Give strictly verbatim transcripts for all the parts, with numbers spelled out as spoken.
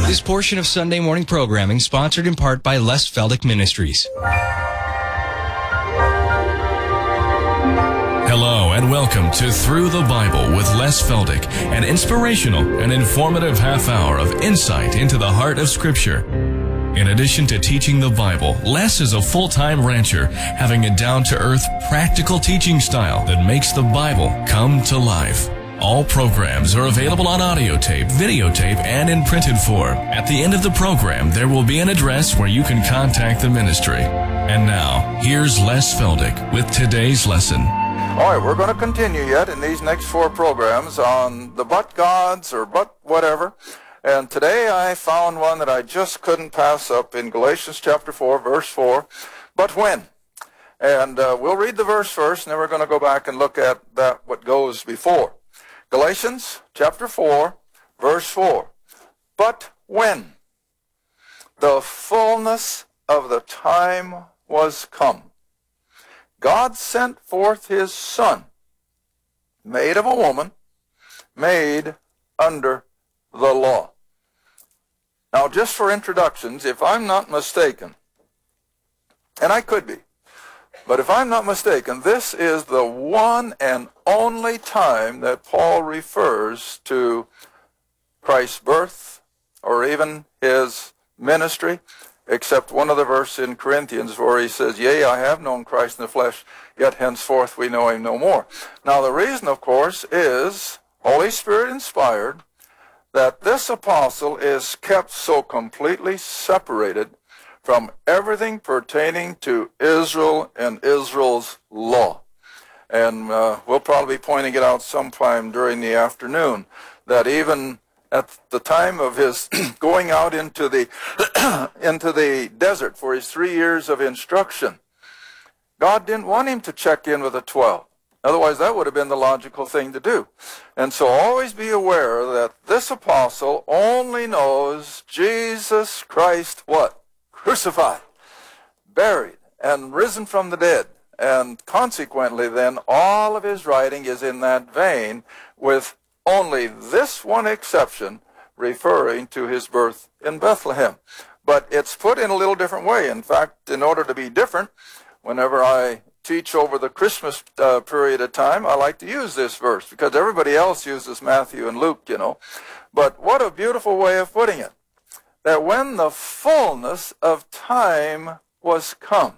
This portion of Sunday morning programming sponsored in part by Les Feldick Ministries. Hello and welcome to Through the Bible with Les Feldick, an inspirational and informative half hour of insight into the heart of Scripture. In addition to teaching the Bible, Les is a full-time rancher, having a down-to-earth, practical teaching style that makes the Bible come to life. All programs are available on audio tape, videotape, and in printed form. At the end of the program, there will be an address where you can contact the ministry. And now, here's Les Feldick with today's lesson. All right, we're going to continue yet in these next four programs on the but gods or but whatever. And today I found one that I just couldn't pass up in Galatians chapter four, verse four. But when? And uh, we'll read the verse first, and then we're going to go back and look at that what goes before. Galatians chapter four, verse four. But when the fullness of the time was come, God sent forth his Son, made of a woman, made under the law. Now, just for introductions, if I'm not mistaken, and I could be, but if I'm not mistaken, this is the one and only time that Paul refers to Christ's birth or even his ministry, except one of the verses in Corinthians where he says, Yea, I have known Christ in the flesh, yet henceforth we know him no more. Now, the reason, of course, is Holy Spirit inspired that this apostle is kept so completely separated from everything pertaining to Israel and Israel's law. And uh, we'll probably be pointing it out sometime during the afternoon, that even at the time of his going out into the into the desert for his three years of instruction, God didn't want him to check in with the twelve. Otherwise, that would have been the logical thing to do. And so always be aware that this apostle only knows Jesus Christ, what? Crucified, buried, and risen from the dead. And consequently, then, all of his writing is in that vein, with only this one exception referring to his birth in Bethlehem. But it's put in a little different way. In fact, in order to be different, whenever I teach over the Christmas uh, period of time, I like to use this verse, because everybody else uses Matthew and Luke, you know. But what a beautiful way of putting it. That when the fullness of time was come.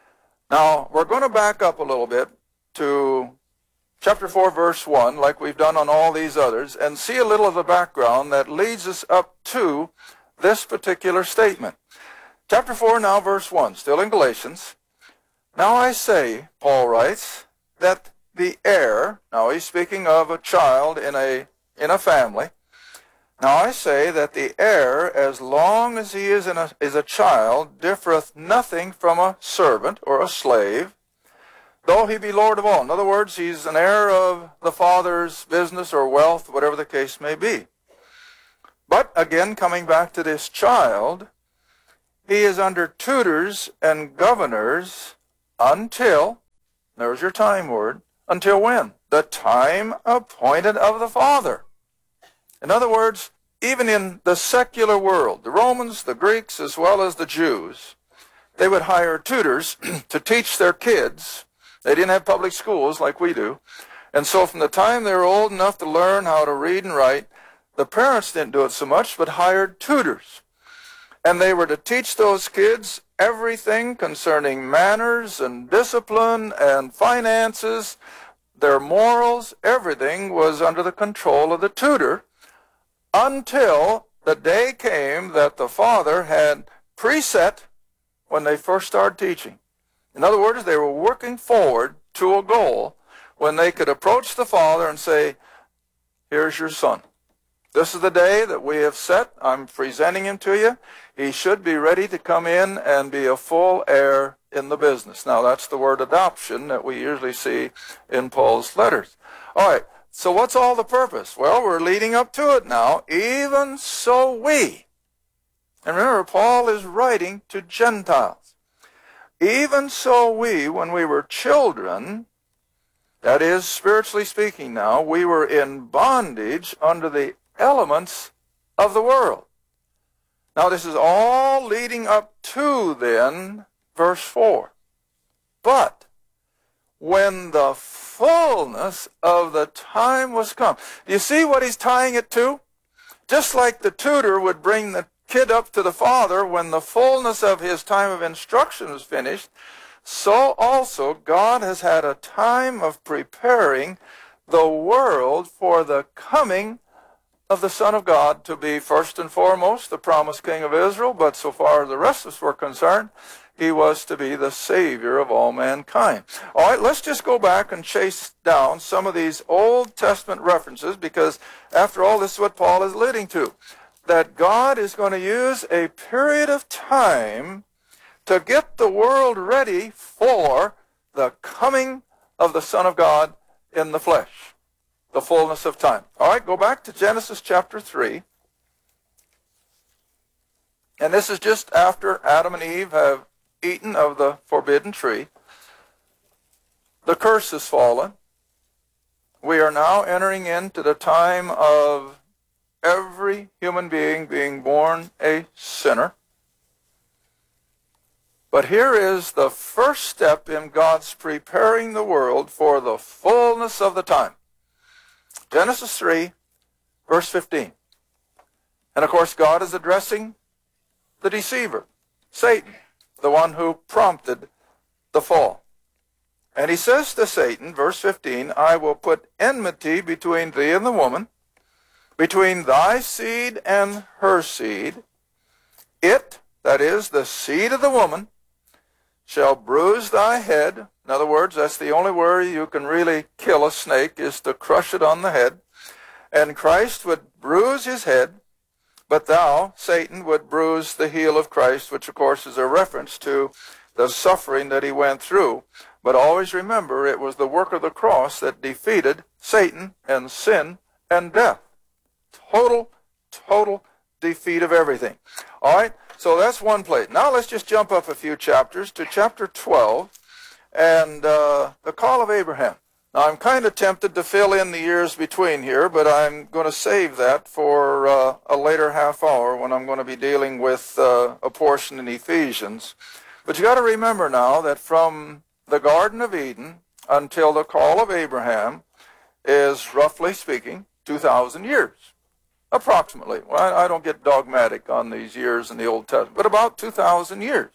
Now, we're going to back up a little bit to chapter four, verse one, like we've done on all these others, and see a little of the background that leads us up to this particular statement. Chapter four, now verse one, still in Galatians. Now I say, Paul writes, that the heir, now he's speaking of a child in a, in a family, Now I say that the heir, as long as he is, in a, is a child, differeth nothing from a servant or a slave, though he be Lord of all. In other words, he's an heir of the father's business or wealth, whatever the case may be. But again, coming back to this child, he is under tutors and governors until, there's your time word, until when? The time appointed of the father. In other words, even in the secular world, the Romans, the Greeks, as well as the Jews, they would hire tutors to teach their kids. They didn't have public schools like we do. And so from the time they were old enough to learn how to read and write, the parents didn't do it so much, but hired tutors. And they were to teach those kids everything concerning manners and discipline and finances, their morals, everything was under the control of the tutor, until the day came that the father had preset when they first started teaching. In other words, they were working forward to a goal when they could approach the father and say, here's your son. This is the day that we have set. I'm presenting him to you. He should be ready to come in and be a full heir in the business. Now, that's the word adoption that we usually see in Paul's letters. All right. So what's all the purpose? Well, we're leading up to it now. Even so we, and remember, Paul is writing to Gentiles. Even so we, when we were children, that is, spiritually speaking now, we were in bondage under the elements of the world. Now this is all leading up to then verse four. But when the fullness of the time was come. Do you see what he's tying it to? Just like the tutor would bring the kid up to the father when the fullness of his time of instruction was finished, so also God has had a time of preparing the world for the coming of the Son of God to be first and foremost the promised King of Israel, but so far as the rest of us were concerned, he was to be the Savior of all mankind. All right, let's just go back and chase down some of these Old Testament references, because after all, this is what Paul is leading to, that God is going to use a period of time to get the world ready for the coming of the Son of God in the flesh, the fullness of time. All right, go back to Genesis chapter three. And this is just after Adam and Eve have eaten of the forbidden tree. The curse has fallen. We are now entering into the time of every human being being born a sinner. But here is the first step in God's preparing the world for the fullness of the time. Genesis three, verse fifteen. And of course, God is addressing the deceiver, Satan, the one who prompted the fall. And he says to Satan, verse fifteen, I will put enmity between thee and the woman, between thy seed and her seed. It, that is, the seed of the woman, shall bruise thy head. In other words, that's the only way you can really kill a snake, is to crush it on the head. And Christ would bruise his head, but thou, Satan, would bruise the heel of Christ, which of course is a reference to the suffering that he went through. But always remember, it was the work of the cross that defeated Satan and sin and death. Total, total defeat of everything. All right, so that's one place. Now let's just jump up a few chapters to chapter twelve and uh, the call of Abraham. Now, I'm kind of tempted to fill in the years between here, but I'm going to save that for uh, a later half hour when I'm going to be dealing with uh, a portion in Ephesians. But you got to remember now that from the Garden of Eden until the call of Abraham is, roughly speaking, two thousand years, approximately. Well, I don't get dogmatic on these years in the Old Testament, but about two thousand years.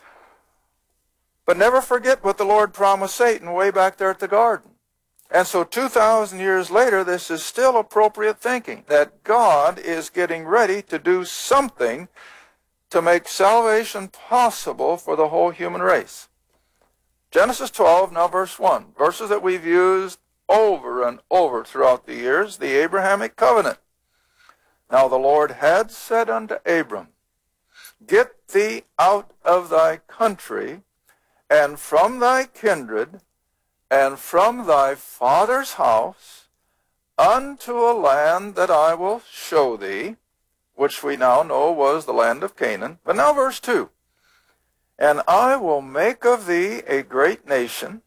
But never forget what the Lord promised Satan way back there at the garden. And so two thousand years later, this is still appropriate thinking, that God is getting ready to do something to make salvation possible for the whole human race. Genesis twelve, now verse one, verses that we've used over and over throughout the years, the Abrahamic covenant. Now the Lord had said unto Abram, get thee out of thy country, and from thy kindred, and from thy father's house, unto a land that I will show thee, which we now know was the land of Canaan. But now verse two, and I will make of thee a great nation,